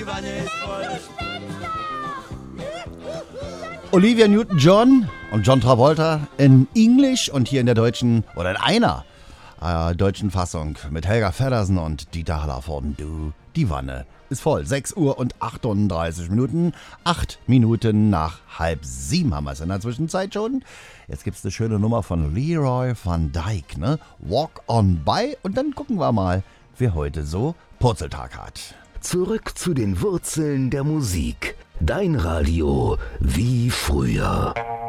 Wanne ist voll. Olivia Newton-John und John Travolta in Englisch und hier in der deutschen, oder in einer deutschen Fassung mit Helga Feddersen und Dieter Hallervorden. Du, die Wanne ist voll. 6 Uhr und 38 Minuten. 8 Minuten nach 6:30 haben wir es in der Zwischenzeit schon. Jetzt gibt es eine schöne Nummer von Leroy van Dijk, ne? Walk on by. Und dann gucken wir mal, wer heute so Purzeltag hat. Zurück zu den Wurzeln der Musik. Dein Radio wie früher.